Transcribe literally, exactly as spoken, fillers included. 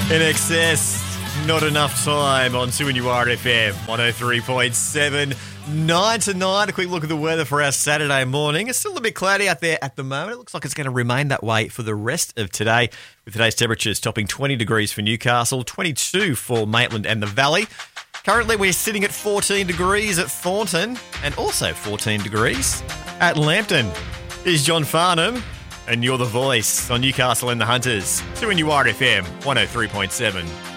In excess, not enough time on two N U R F M, one oh three point seven. nine to nine, a quick look at the weather for our Saturday morning. It's still a bit cloudy out there at the moment. It looks like it's going to remain that way for the rest of today, with today's temperatures topping twenty degrees for Newcastle, twenty-two for Maitland and the Valley. Currently, we're sitting at fourteen degrees at Thornton and also fourteen degrees at Lambton. Here's John Farnham, and you're the voice on Newcastle and the Hunters. two N U R F M, one oh three point seven.